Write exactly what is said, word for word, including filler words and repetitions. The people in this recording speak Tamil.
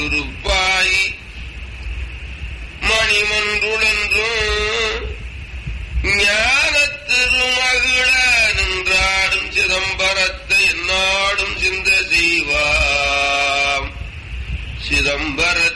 திருப்பாய் மணிமன்றுளன்றும் ஞான திருமகிழ நின்றாடும் சிதம்பரத்தை என்னாடும் சிந்த செய்வாம் சிதம்பர